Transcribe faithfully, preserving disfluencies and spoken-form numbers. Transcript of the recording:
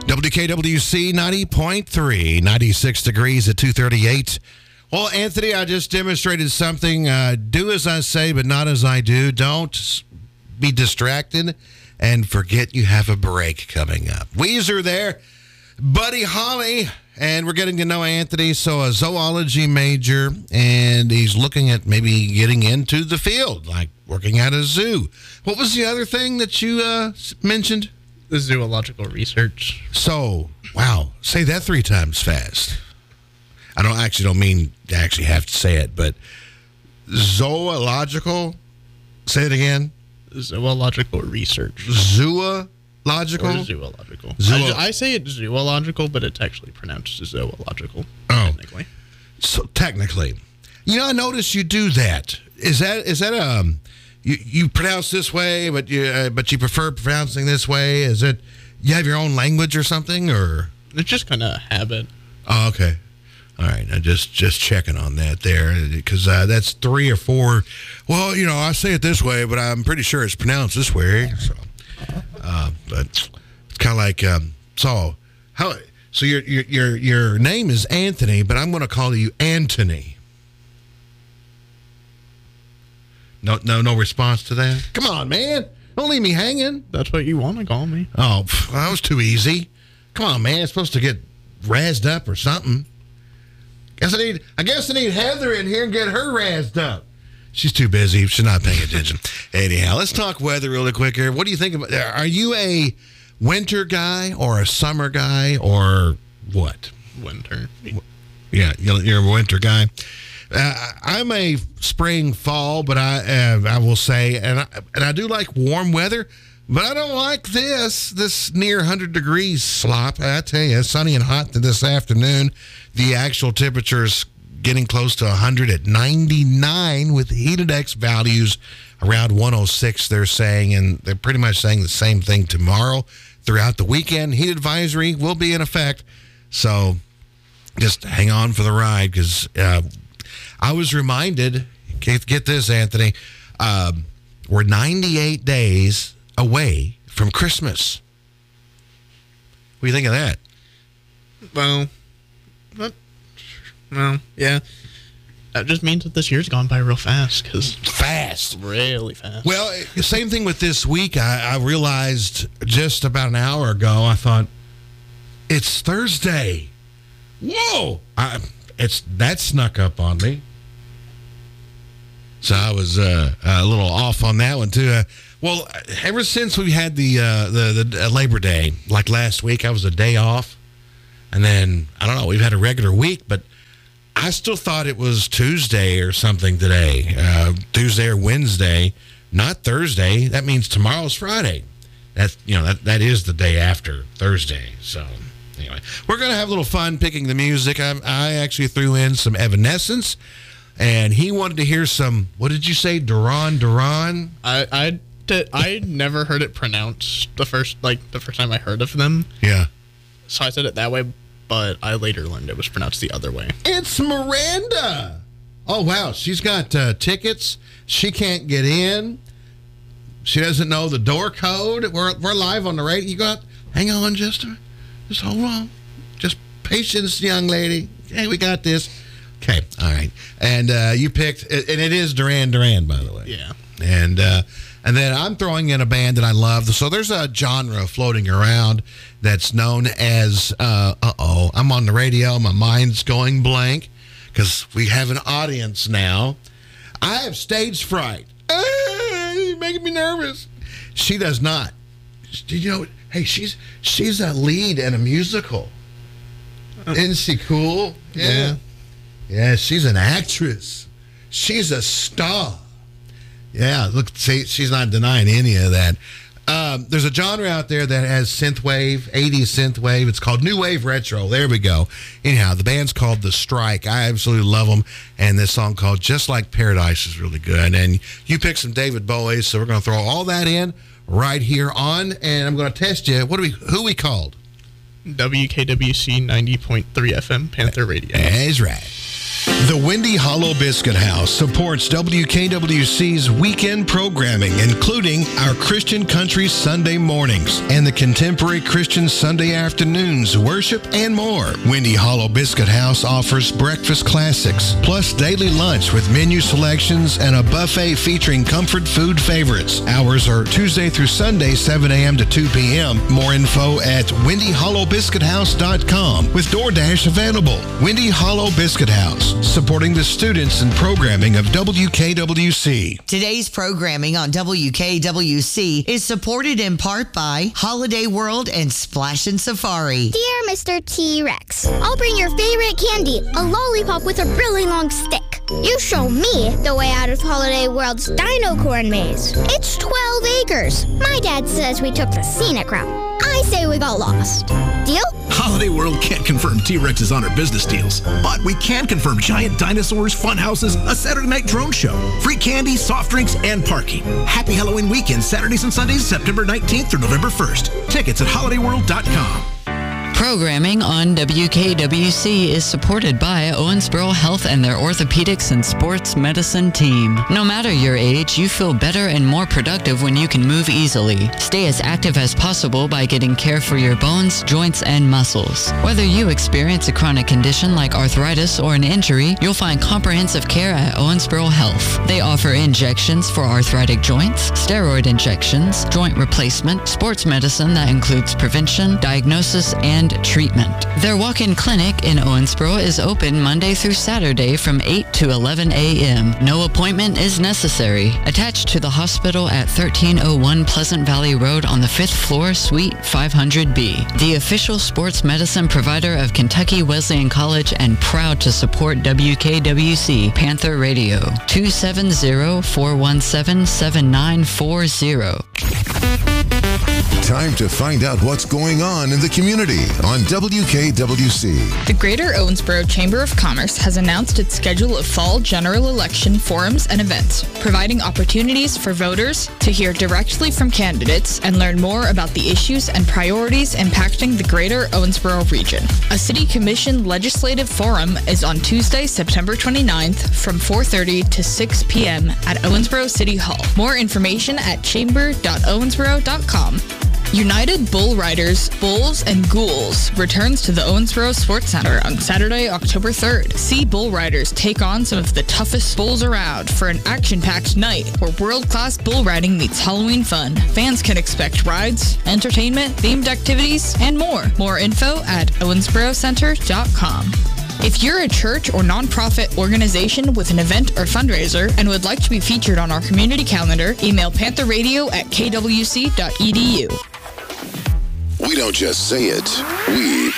W K W C ninety point three, ninety-six degrees at two thirty-eight. Well, Anthony, I just demonstrated something. Uh, do as I say, but not as I do. Don't be distracted and forget you have a break coming up. Weezer there, Buddy Holly, and we're getting to know Anthony. So a zoology major, and he's looking at maybe getting into the field, like working at a zoo. What was the other thing that you uh, mentioned? The zoological research. So, wow, say that three times fast. I don't actually don't mean to actually have to say it, but zoological, say it again. Zoological research. Zoological? Or zoological. Zoo- I, I say it's zoological, but it's actually pronounced zoological. Oh. Technically. So, technically. You know, I noticed you do that. Is that, is that, um, you, you pronounce this way, but you, uh, but you prefer pronouncing this way? Is it, you have your own language or something, or? It's just kind of habit. Oh, okay. All right, I just just checking on that there, because uh, that's three or four. Well, you know, I say it this way, but I'm pretty sure it's pronounced this way. So, uh, but it's kind of like um, so. How? So your your your your name is Anthony, but I'm going to call you Antony. No, no, no response to that. Come on, man! Don't leave me hanging. That's what you want to call me. Oh, pff, that was too easy. Come on, man! It's supposed to get razzed up or something. Guess I need. I guess I need Heather in here and get her razzed up. She's too busy. She's not paying attention. Anyhow, let's talk weather really quick here. What do you think about? Are you a winter guy or a summer guy or what? Winter. Yeah, you're a winter guy. Uh, I'm a spring, fall, but I uh, I will say, and I, and I do like warm weather. But I don't like this, this near one hundred degrees slop. I tell you, it's sunny and hot this afternoon. The actual temperature's getting close to one hundred at ninety-nine with heat index values around one oh six, they're saying. And they're pretty much saying the same thing tomorrow. Throughout the weekend, heat advisory will be in effect. So just hang on for the ride, because uh, I was reminded, get, get this, Anthony, um, we're ninety-eight days away from Christmas. What do you think of that? Well, but, well, yeah. That just means that this year's gone by real fast. Cause fast. Really fast. Well, same thing with this week. I, I realized just about an hour ago, I thought, it's Thursday. Whoa! I, it's that snuck up on me. So I was uh, a little off on that one, too. Uh, Well, ever since we had the, uh, the the Labor Day, like last week, I was a day off. And then, I don't know, we've had a regular week, but I still thought it was Tuesday or something today. Uh, Tuesday or Wednesday, not Thursday. That means tomorrow's Friday. That's, you know, that, that is the day after Thursday. So, anyway, we're going to have a little fun picking the music. I, I actually threw in some Evanescence, and he wanted to hear some, what did you say, Duran Duran? I, I I never heard it pronounced the first, like, the first time I heard of them. Yeah. So I said it that way, but I later learned it was pronounced the other way. It's Miranda. Oh, wow. She's got uh, tickets. She can't get in. She doesn't know the door code. We're we're live on the radio. You got, hang on just a, just hold on. Just patience, young lady. Hey, we got this. Okay. All right. And uh, you picked, and it is Duran Duran, by the way. Yeah. And, uh, And then I'm throwing in a band that I love. So there's a genre floating around that's known as, uh, uh-oh, I'm on the radio. My mind's going blank because we have an audience now. I have stage fright. Ah, you're making me nervous. She does not. Did you know, hey, she's she's a lead in a musical. Isn't she cool? Yeah. Yeah, she's an actress. She's a star. Yeah, look, see, she's not denying any of that. Um, there's a genre out there that has synthwave, eighties synthwave. It's called New Wave Retro. There we go. Anyhow, the band's called The Strike. I absolutely love them. And this song called Just Like Paradise is really good. And you picked some David Bowie, so we're going to throw all that in right here on. And I'm going to test you. What do we? Who we called? W K W C ninety point three F M, Panther Radio. That's right. The Windy Hollow Biscuit House supports W K W C's weekend programming, including our Christian Country Sunday mornings and the Contemporary Christian Sunday afternoons, worship, and more. Windy Hollow Biscuit House offers breakfast classics, plus daily lunch with menu selections and a buffet featuring comfort food favorites. Hours are Tuesday through Sunday, seven a.m. to two p.m. More info at windy hollow biscuit house dot com with DoorDash available. Windy Hollow Biscuit House, supporting the students and programming of W K W C. Today's programming on W K W C is supported in part by Holiday World and Splash and Safari. Dear Mister T-Rex, I'll bring your favorite candy, a lollipop with a really long stick. You show me the way out of Holiday World's Dino Corn Maze. It's twelve acres. My dad says we took the scenic route. I say we got lost. Deal? Holiday World can't confirm T-Rex is on our business deals, but we can confirm giant dinosaurs, fun houses, a Saturday night drone show, free candy, soft drinks, and parking. Happy Halloween weekend, Saturdays and Sundays, September nineteenth through November first. Tickets at holiday world dot com. Programming on W K W C is supported by Owensboro Health and their orthopedics and sports medicine team. No matter your age, you feel better and more productive when you can move easily. Stay as active as possible by getting care for your bones, joints, and muscles. Whether you experience a chronic condition like arthritis or an injury, you'll find comprehensive care at Owensboro Health. They offer injections for arthritic joints, steroid injections, joint replacement, sports medicine that includes prevention, diagnosis, and treatment. Their walk-in clinic in Owensboro is open Monday through Saturday from eight to eleven a.m. No appointment is necessary. Attached to the hospital at thirteen oh one Pleasant Valley Road on the fifth floor, Suite five hundred B. The official sports medicine provider of Kentucky Wesleyan College and proud to support W K W C Panther Radio. two seven zero, four one seven, seven nine four zero. Time to find out what's going on in the community on W K W C. The Greater Owensboro Chamber of Commerce has announced its schedule of fall general election forums and events, providing opportunities for voters to hear directly from candidates and learn more about the issues and priorities impacting the Greater Owensboro region. A City Commission Legislative Forum is on Tuesday, September twenty-ninth from four thirty to six p.m. at Owensboro City Hall. More information at chamber dot owensboro dot com. United Bull Riders, Bulls and Ghouls returns to the Owensboro Sports Center on Saturday, October third. See Bull Riders take on some of the toughest bulls around for an action-packed night where world-class bull riding meets Halloween fun. Fans can expect rides, entertainment, themed activities, and more. More info at owensboro center dot com. If you're a church or nonprofit organization with an event or fundraiser and would like to be featured on our community calendar, email panther radio at k w c dot e d u. We don't just say it, we